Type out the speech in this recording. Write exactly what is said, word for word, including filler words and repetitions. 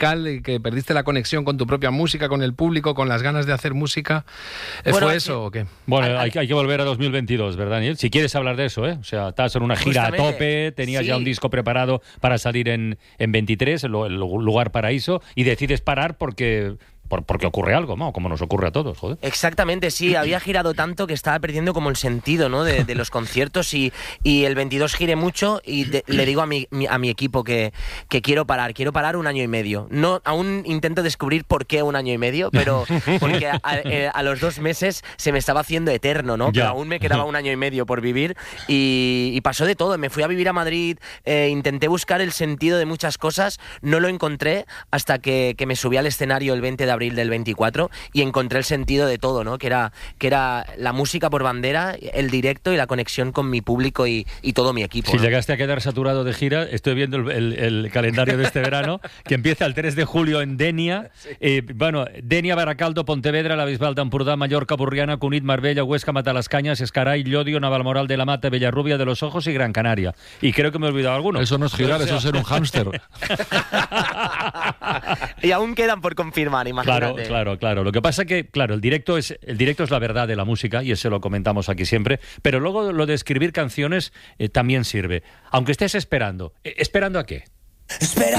musical, y que perdiste la conexión con tu propia música, con el público, con las ganas de hacer música. Bueno, ¿Fue sí. eso o qué? Bueno, hay, hay que volver a dos mil veintidós, ¿verdad, Daniel? Si quieres hablar de eso, ¿eh? O sea, estás en una gira Justamente, a tope, tenías sí. ya un disco preparado para salir en, en veintitrés, el, el lugar paraíso, y decides parar porque... Por, porque ocurre algo, ¿no? Como nos ocurre a todos, joder. Exactamente, sí, había girado tanto que estaba perdiendo como el sentido, ¿no? de, de los conciertos y, y el veintidós giré mucho y de, le digo a mi, mi, a mi equipo que, que quiero parar, quiero parar un año y medio. No, aún intento descubrir por qué un año y medio, pero porque a, a, a los dos meses se me estaba haciendo eterno, ¿no? Ya. Pero aún me quedaba un año y medio por vivir y, y pasó de todo. Me fui a vivir a Madrid, eh, intenté buscar el sentido de muchas cosas, no lo encontré hasta que, que me subí al escenario el veinte de abril del veinticuatro y encontré el sentido de todo, ¿no? Que era, que era la música por bandera, el directo y la conexión con mi público y, y todo mi equipo. Si ¿no? llegaste a quedar saturado de gira, estoy viendo el, el, el calendario de este verano, que empieza el tres de julio en Denia. Sí. Eh, bueno, Denia, Baracaldo, Pontevedra, la Bisbal d'Empordà, Mallorca, Burriana, Cunit, Marbella, Huesca, Matalascañas, Escaray, Llodio, Navalmoral de la Mata, Villarrubia de los Ojos y Gran Canaria. Y creo que me he olvidado alguno. Eso no es girar, O sea, eso es ser un hámster. Y aún quedan por confirmar, imagínate. Claro, claro, claro. Lo que pasa que, claro, el directo es el directo es la verdad de la música y eso lo comentamos aquí siempre, pero luego lo de escribir canciones eh, también sirve. Aunque estés esperando. ¿Esperando a qué? Espera.